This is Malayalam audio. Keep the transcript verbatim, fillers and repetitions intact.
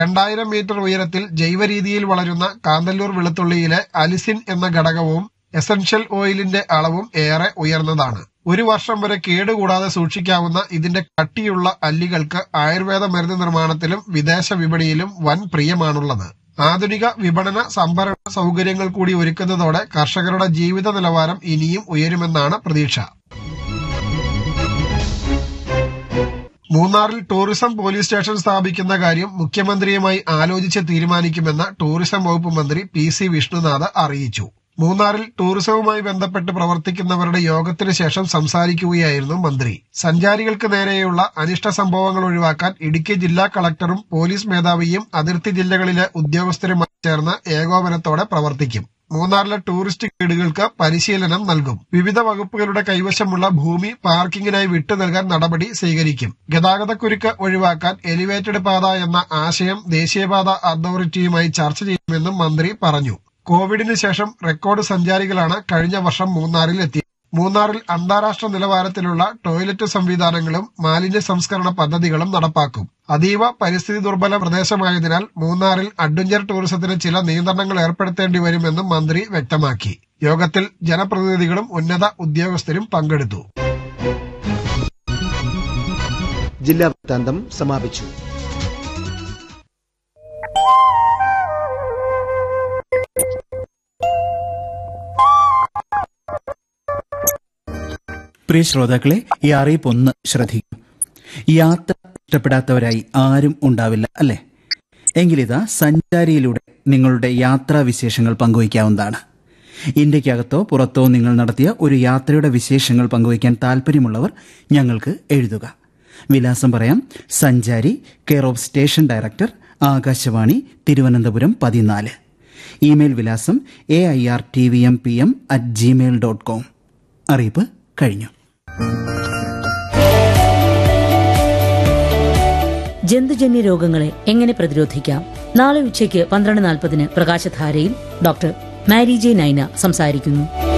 രണ്ടായിരം മീറ്റർ ഉയരത്തിൽ ജൈവരീതിയിൽ വളരുന്ന കാന്തല്ലൂർ വെളുത്തുള്ളിയിലെ അലിസിൻ എന്ന ഘടകവും എസൻഷ്യൽ ഓയിലിന്റെ അളവും ഏറെ ഉയർന്നതാണ്. ഒരു വർഷം വരെ കേടുകൂടാതെ സൂക്ഷിക്കാവുന്ന ഇതിന്റെ കട്ടിയുള്ള അല്ലികൾക്ക് ആയുർവേദ മരുന്ന് നിർമ്മാണത്തിലും വിദേശ വിപണിയിലും വൻ പ്രിയമാണുള്ളത്. ആധുനിക വിപണന സംഭരണ സൗകര്യങ്ങൾ കൂടി ഒരുക്കുന്നതോടെ കർഷകരുടെ ജീവിത നിലവാരം ഇനിയും ഉയരുമെന്നാണ് പ്രതീക്ഷ. മൂന്നാറിൽ ടൂറിസം പോലീസ് സ്റ്റേഷൻ സ്ഥാപിക്കുന്ന കാര്യം മുഖ്യമന്ത്രിയുമായി ആലോചിച്ച് തീരുമാനിക്കുമെന്ന് ടൂറിസം വകുപ്പ് മന്ത്രി പി സി വിഷ്ണുനാഥ് അറിയിച്ചു. മൂന്നാറിൽ ടൂറിസവുമായി ബന്ധപ്പെട്ട് പ്രവർത്തിക്കുന്നവരുടെ യോഗത്തിന് ശേഷം സംസാരിക്കുകയായിരുന്നു മന്ത്രി. സഞ്ചാരികൾക്ക് നേരെയുള്ള അനിഷ്ട സംഭവങ്ങൾ ഒഴിവാക്കാൻ ഇടുക്കി ജില്ലാ കളക്ടറും പോലീസ് മേധാവിയും അതിർത്തി ജില്ലകളിലെ ഉദ്യോഗസ്ഥരുമായി ചേർന്ന് ഏകോപനത്തോടെ പ്രവർത്തിക്കും. മൂന്നാറിലെ ടൂറിസ്റ്റ് ഗൈഡുകൾക്ക് പരിശീലനം നൽകും. വിവിധ വകുപ്പുകളുടെ കൈവശമുള്ള ഭൂമി പാർക്കിങ്ങിനായി വിട്ടു നൽകാൻ നടപടി സ്വീകരിക്കും. ഗതാഗതക്കുരുക്ക് ഒഴിവാക്കാൻ എലിവേറ്റഡ് പാത എന്ന ആശയം ദേശീയപാത അതോറിറ്റിയുമായി ചർച്ച ചെയ്യുമെന്നും മന്ത്രി പറഞ്ഞു. കോവിഡിന് ശേഷം റെക്കോർഡ് സഞ്ചാരികളാണ് കഴിഞ്ഞ വർഷം മൂന്നാറിൽ എത്തിയത്. മൂന്നാറിൽ അന്താരാഷ്ട്ര നിലവാരത്തിലുള്ള ടോയ്ലറ്റ് സംവിധാനങ്ങളും മാലിന്യ സംസ്കരണ പദ്ധതികളും നടപ്പാക്കും. അതീവ പരിസ്ഥിതി ദുർബല പ്രദേശമായതിനാൽ മൂന്നാറിൽ അഡ്വഞ്ചർ ടൂറിസത്തിന് ചില നിയന്ത്രണങ്ങൾ ഏർപ്പെടുത്തേണ്ടി വരുമെന്നും മന്ത്രി വ്യക്തമാക്കി. യോഗത്തിൽ ജനപ്രതിനിധികളും ഉന്നത ഉദ്യോഗസ്ഥരും പങ്കെടുത്തു. ജില്ലാ വൃത്താന്തം സമാപിച്ചു. പ്രിയ ശ്രോതാക്കളെ, ഈ അറിയിപ്പ് ഒന്ന് ശ്രദ്ധിക്കൂ. യാത്ര ഇഷ്ടപ്പെടാത്തവരായി ആരും ഉണ്ടാവില്ല, അല്ലേ? എങ്കിലിതാ സഞ്ചാരിയിലൂടെ നിങ്ങളുടെ യാത്രാവിശേഷങ്ങൾ പങ്കുവയ്ക്കാവുന്നതാണ്. ഇന്ത്യക്കകത്തോ പുറത്തോ നിങ്ങൾ നടത്തിയ ഒരു യാത്രയുടെ വിശേഷങ്ങൾ പങ്കുവയ്ക്കാൻ താല്പര്യമുള്ളവർ ഞങ്ങൾക്ക് എഴുതുക. വിലാസം പറയാം: സഞ്ചാരി, care of station director, Akashvani, Thiruvananthapuram പതിനാല്. ഇമെയിൽ വിലാസം A I R T V M P M at Gmail dot com. അറിയിപ്പ് കഴിഞ്ഞു. ജന്തുജന്യ രോഗങ്ങളെ എങ്ങനെ പ്രതിരോധിക്കാം? നാളെ ഉച്ചയ്ക്ക് പന്ത്രണ്ട് നാൽപ്പതിന് പ്രകാശധാരയിൽ ഡോക്ടർ മാരി ജെ നൈന സംസാരിക്കുന്നു.